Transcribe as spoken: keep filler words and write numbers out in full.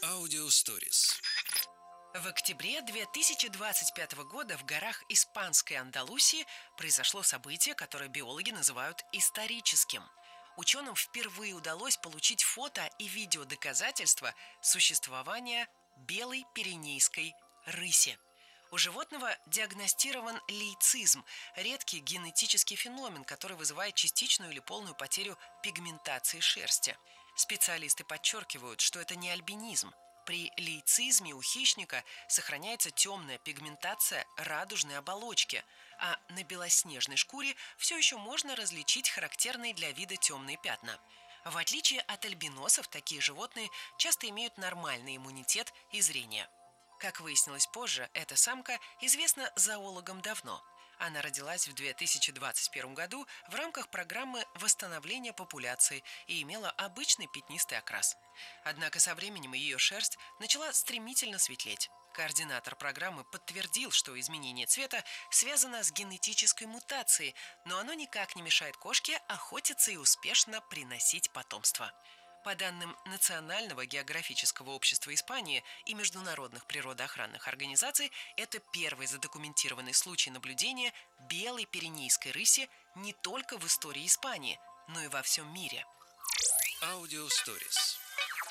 Аудио Stories. В октябре две тысячи двадцать пятого года в горах испанской Андалусии произошло событие, которое биологи называют историческим. Ученым впервые удалось получить фото и видеодоказательства существования белой пиренейской рыси. У животного диагностирован лейцизм – редкий генетический феномен, который вызывает частичную или полную потерю пигментации шерсти. Специалисты подчеркивают, что это не альбинизм. При лейцизме у хищника сохраняется темная пигментация радужной оболочки, а на белоснежной шкуре все еще можно различить характерные для вида темные пятна. В отличие от альбиносов, такие животные часто имеют нормальный иммунитет и зрение. Как выяснилось позже, эта самка известна зоологам давно. Она родилась в две тысячи двадцать первом году в рамках программы восстановления популяции и имела обычный пятнистый окрас. Однако со временем ее шерсть начала стремительно светлеть. Координатор программы подтвердил, что изменение цвета связано с генетической мутацией, но оно никак не мешает кошке охотиться и успешно приносить потомство. По данным Национального географического общества Испании и международных природоохранных организаций, это первый задокументированный случай наблюдения белой пиренейской рыси не только в истории Испании, но и во всем мире. Аудио Stories.